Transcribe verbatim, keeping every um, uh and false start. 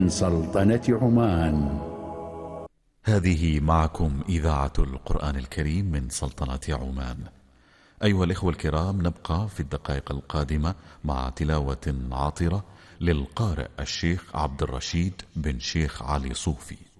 سلطنة عمان. هذه معكم إذاعة القرآن الكريم من سلطنة عمان. أيها الإخوة الكرام، نبقى في الدقائق القادمة مع تلاوة عاطرة للقارئ الشيخ عبد الرشيد بن شيخ علي صوفي.